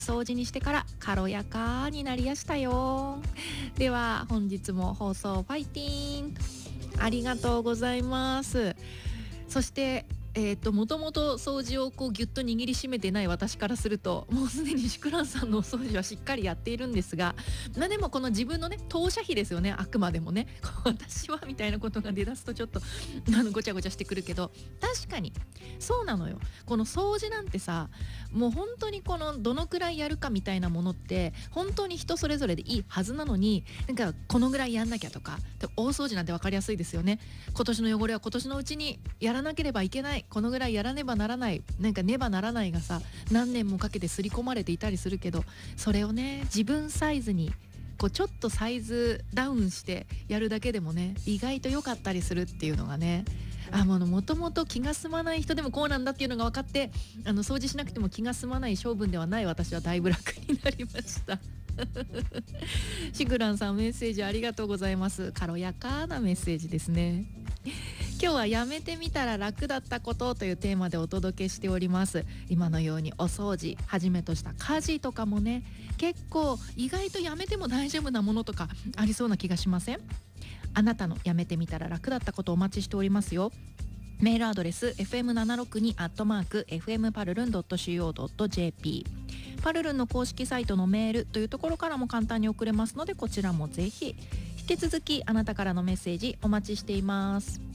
掃除にしてから軽やかになりやしたよ。では本日も放送ファイティン、ありがとうございます。そしてもともと掃除をこうギュッと握りしめてない私からすると、もうすでにシクランさんのお掃除はしっかりやっているんですが、でもこの自分のね当社費ですよね、あくまでもね。私はみたいなことが出だすとちょっとごちゃごちゃしてくるけど、確かにそうなのよ。この掃除なんてさ、もう本当にこのどのくらいやるかみたいなものって本当に人それぞれでいいはずなのに、なんかこのぐらいやんなきゃとか、大掃除なんて分かりやすいですよね。今年の汚れは今年のうちにやらなければいけない、このぐらいやらねばならない、なんかねばならないがさ、何年もかけて刷り込まれていたりするけど、それをね自分サイズにこうちょっとサイズダウンしてやるだけでもね、意外と良かったりするっていうのがね、もともと気が済まない人でもこうなんだっていうのが分かって、掃除しなくても気が済まない性分ではない私はだいぶ楽になりましたシグランさん、メッセージありがとうございます。軽やかなメッセージですね。今日はやめてみたら楽だったことというテーマでお届けしております。今のようにお掃除はじめとした家事とかもね、結構意外とやめても大丈夫なものとかありそうな気がしません？あなたのやめてみたら楽だったことお待ちしておりますよ。メールアドレス fm762@fmparlun.co.jp、 パルルンの公式サイトのメールというところからも簡単に送れますので、こちらもぜひ。引き続きあなたからのメッセージお待ちしています。